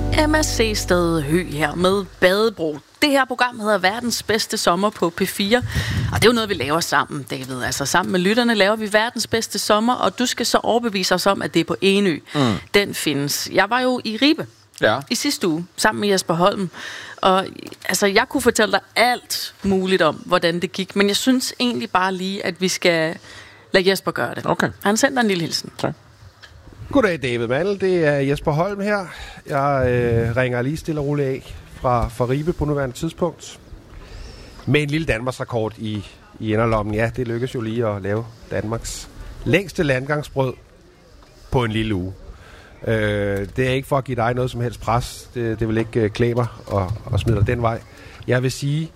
MSC Sted Hø her med Badebro. Det her program hedder Verdens Bedste Sommer på P4, og det er jo noget, vi laver sammen, David. Altså sammen med lytterne laver vi Verdens Bedste Sommer, og du skal så overbevise os om, at det er på Enø. Den findes. Jeg var jo i Ribe i sidste uge, sammen med Jesper Holm, og altså, jeg kunne fortælle dig alt muligt om, hvordan det gik, men jeg synes egentlig bare lige, at vi skal lade Jesper gøre det. Okay. Han sender en lille hilsen. Tak. Goddag, David Mandel. Det er Jesper Holm her. Jeg ringer lige stille og roligt af fra Ribe på nuværende tidspunkt. Med en lille Danmarksrekord i inderlommen. Ja, det lykkedes jo lige at lave Danmarks længste landgangsbrød på en lille uge. Det er ikke for at give dig noget som helst pres. Det vil ikke klæde mig og smide dig den vej. Jeg vil sige,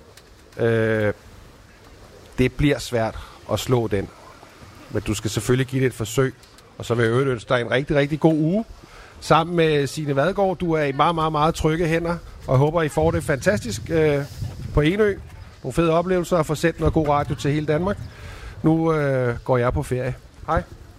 det bliver svært at slå den. Men du skal selvfølgelig give det et forsøg. Og så vil jeg ønske dig en rigtig, rigtig god uge. Sammen med Signe Vadgaard. Du er i meget, meget, meget trygge hænder. Og jeg håber, I får det fantastisk på Enø. Nogle fede oplevelser og få sendt noget god radio til hele Danmark. Nu går jeg på ferie. Hej.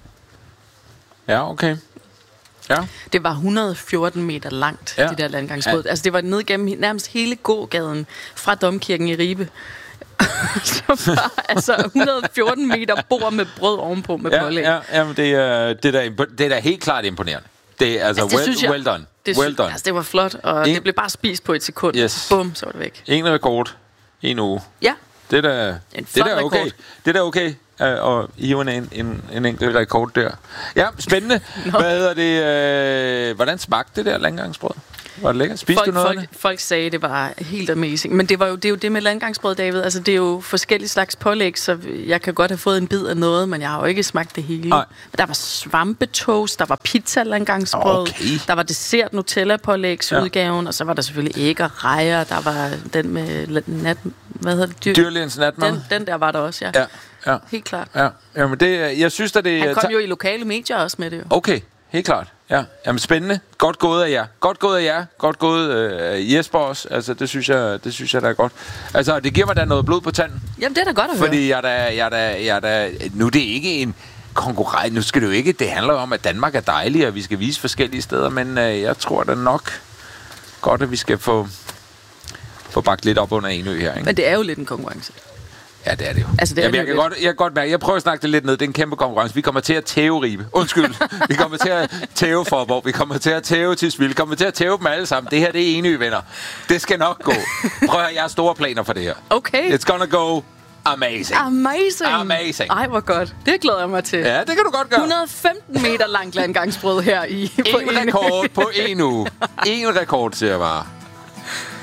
Ja, okay. Ja. Det var 114 meter langt, det der landgangsbrød. Ja. Altså, det var ned gennem nærmest hele gågaden fra Domkirken i Ribe. Så bare, altså 114 meter bord med brød ovenpå med pålæg. Ja, men det er da helt klart imponerende. Det er altså well done. Well done. Altså, det var flot, og det blev bare spist på et sekund. Yes. Bum, så var det væk. En rekord. En uge. Ja. Det er da okay. Det er da okay at hive en enkelt rekord der. Ja, spændende. Hvad hedder det? Hvordan smagte det der landgangsbrød? Var det lækkert? Spiste du noget af det? Folk sagde, det var helt amazing. Men det er jo det med landgangsbrød, David. Altså, det er jo forskellige slags pålæg, så jeg kan godt have fået en bid af noget, men jeg har jo ikke smagt det hele. Nej. Der var svampetoast, der var pizza landgangsbrød, der var dessert Nutella-pålægsudgaven, og så var der selvfølgelig æg og rejer, der var den med Dyrlægens natmad. Den der var der også, ja. Helt klart. Ja. Jamen det, jeg synes, at det... Han kom jo i lokale medier også med det jo. Okay, helt klart. Ja, jamen spændende. Godt gået af jer. Godt gået Jesper også. Altså det synes jeg der er godt. Altså det giver mig da noget blod på tanden. Jamen det er da godt at høre. Fordi jeg da nu det er ikke en konkurrence. Nu skal det jo ikke. Det handler om at Danmark er dejlig og vi skal vise forskellige steder, men jeg tror da nok godt at vi skal få bagt lidt op under Enø her, ikke? Men det er jo lidt en konkurrence. Ja, det er det jo. Altså, jeg kan godt mærke, jeg prøver at snakke det lidt ned. Det er en kæmpe konkurrence. Vi kommer til at tæve Ribe. Undskyld. Vi kommer til at tæve Forborg. Vi kommer til at tæve Tisvilde. Vi kommer til at tæve dem alle sammen. Det her, det er Enø, venner. Det skal nok gå. Prøv at jeg har store planer for det her. Okay. It's gonna go amazing. Amazing. Ej, hvor godt. Det glæder jeg mig til. Ja, det kan du godt gøre. 115 meter langt landgangsbrød her på en rekord på en uge. En rekord, siger jeg bare.